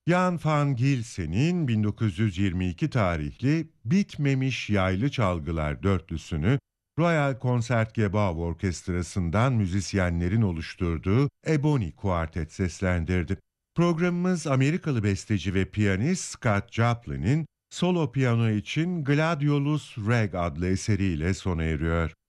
Jan van Gilsen'in 1922 tarihli Bitmemiş Yaylı Çalgılar dörtlüsünü Royal Concertgebouw Orkestrası'ndan müzisyenlerin oluşturduğu Ebony Kuartet seslendirdi. Programımız Amerikalı besteci ve piyanist Scott Joplin'in solo piyano için Gladiolus Reg adlı eseriyle sona eriyor.